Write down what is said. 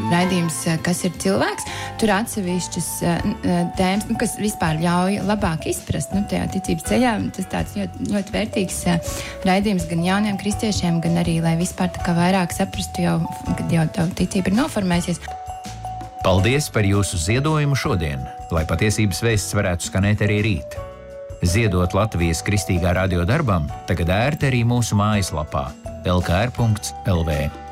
raidījums Kas ir cilvēks. Tur atsevišķas tēmas, kas vispār ļauj labāk izprast tajā ticības ceļā. Tas tāds ļoti, ļoti vērtīgs raidījums gan jauniem kristiešiem, gan arī, lai vispār tā kā vairāk saprastu jau, kad jau tā ticība ir noformējusies. Paldies par jūsu ziedojumu šodien, lai patiesības vēsts varētu skanēt arī rīt. Ziedot Latvijas Kristīgā radio darbam tagad ērti arī mūsu mājaslapā lkr.lv.